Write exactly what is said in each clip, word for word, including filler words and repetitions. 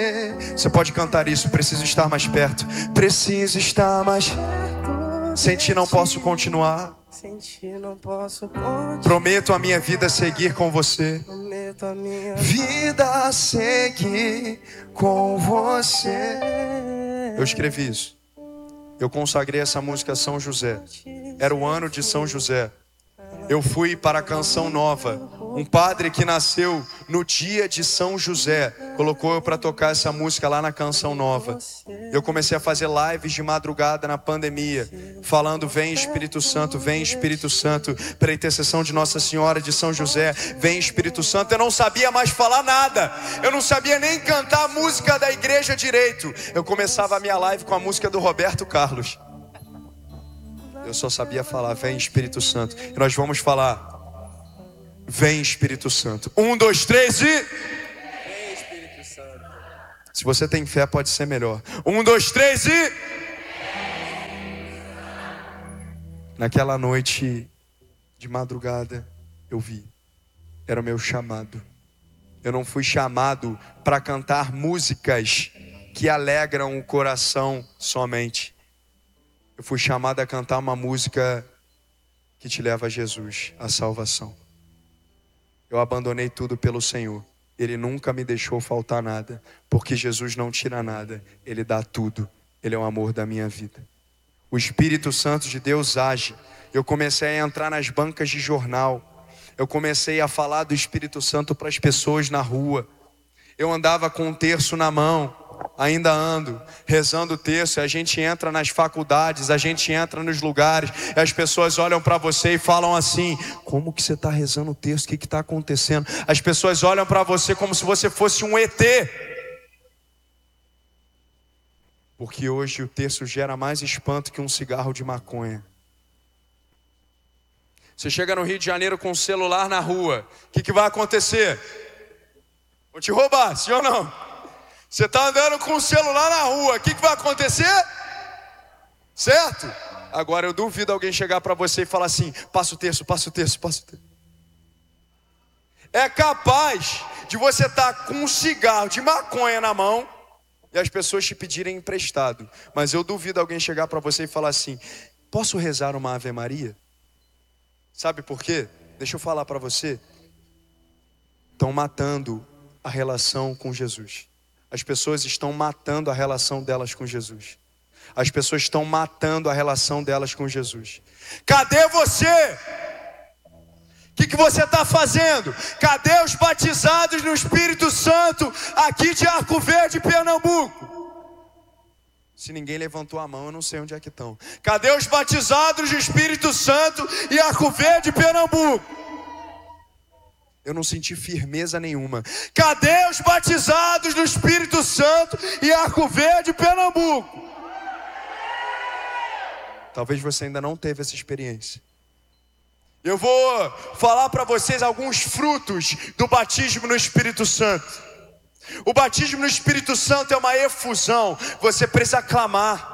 Você pode cantar isso. Preciso estar mais perto. Preciso estar mais perto. Sem ti não posso continuar. Sem ti não posso continuar. Prometo a minha vida seguir com você. Prometo a minha vida seguir com você. Eu escrevi isso. Eu consagrei essa música a São José. Era o ano de São José. Eu fui para a Canção Nova. Um padre que nasceu no dia de São José colocou eu para tocar essa música lá na Canção Nova. Eu comecei a fazer lives de madrugada na pandemia, falando: vem Espírito Santo, vem Espírito Santo, pela intercessão de Nossa Senhora de São José, vem Espírito Santo. Eu não sabia mais falar nada, eu não sabia nem cantar a música da igreja direito. Eu começava a minha live com a música do Roberto Carlos. Eu só sabia falar: vem Espírito Santo. E nós vamos falar: vem Espírito Santo. Um, dois, três e... Vem Espírito Santo. Se você tem fé, pode ser melhor. Um, dois, três e... Naquela noite de madrugada, eu vi. Era o meu chamado. Eu não fui chamado para cantar músicas que alegram o coração somente. Eu fui chamado a cantar uma música que te leva a Jesus, a salvação. Eu abandonei tudo pelo Senhor. Ele nunca me deixou faltar nada, porque Jesus não tira nada, Ele dá tudo. Ele é o amor da minha vida. O Espírito Santo de Deus age. Eu comecei a entrar nas bancas de jornal. Eu comecei a falar do Espírito Santo para as pessoas na rua. Eu andava com um terço na mão. Ainda ando rezando o terço. A gente entra nas faculdades, a gente entra nos lugares, e as pessoas olham para você e falam assim: como que você está rezando o terço? O que está acontecendo? As pessoas olham para você como se você fosse um E T. Porque hoje o terço gera mais espanto que um cigarro de maconha. Você chega no Rio de Janeiro com um celular na rua, o que, que vai acontecer? Vou te roubar, sim ou não? Você está andando com o celular na rua, o que, que vai acontecer? Certo? Agora eu duvido alguém chegar para você e falar assim: passa o terço, passa o terço, passa o terço. É capaz de você estar com um cigarro de maconha na mão e as pessoas te pedirem emprestado. Mas eu duvido alguém chegar para você e falar assim: posso rezar uma Ave Maria? Sabe por quê? Deixa eu falar para você. Estão matando a relação com Jesus. As pessoas estão matando a relação delas com Jesus. As pessoas estão matando a relação delas com Jesus. Cadê você? O que, que você está fazendo? Cadê os batizados no Espírito Santo aqui de Arco Verde, Pernambuco? Se ninguém levantou a mão, eu não sei onde é que estão. Cadê os batizados do Espírito Santo e Arco Verde, Pernambuco? Eu não senti firmeza nenhuma. Cadê os batizados do Espírito Santo e Arco Verde, Pernambuco? Talvez você ainda não teve essa experiência. Eu vou falar para vocês alguns frutos do batismo no Espírito Santo. O batismo no Espírito Santo é uma efusão. Você precisa clamar.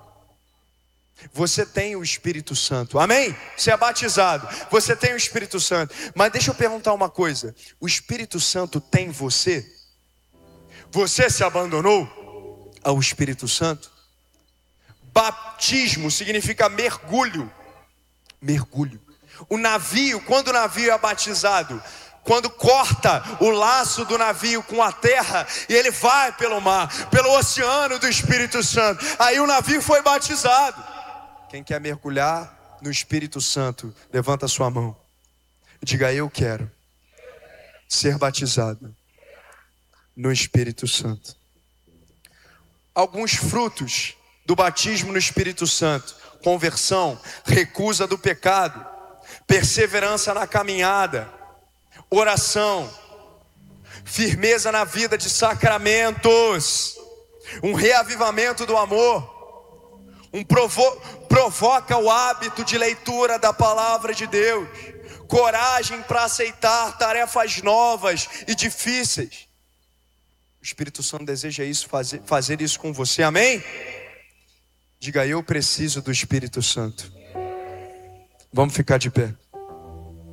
Você tem o Espírito Santo, amém? Você é batizado, você tem o Espírito Santo. Mas deixa eu perguntar uma coisa: o Espírito Santo tem você? Você se abandonou ao Espírito Santo? Batismo significa mergulho. Mergulho. O navio, quando o navio é batizado, quando corta o laço do navio com a terra e ele vai pelo mar, pelo oceano do Espírito Santo, aí o navio foi batizado. Quem quer mergulhar no Espírito Santo, levanta a sua mão. Diga: eu quero ser batizado no Espírito Santo. Alguns frutos do batismo no Espírito Santo: conversão, recusa do pecado, perseverança na caminhada, oração, firmeza na vida de sacramentos, um reavivamento do amor. Um provo provoca o hábito de leitura da palavra de Deus, coragem para aceitar tarefas novas e difíceis. O Espírito Santo deseja isso, fazer, fazer isso com você, amém? Diga: eu preciso do Espírito Santo. Vamos ficar de pé.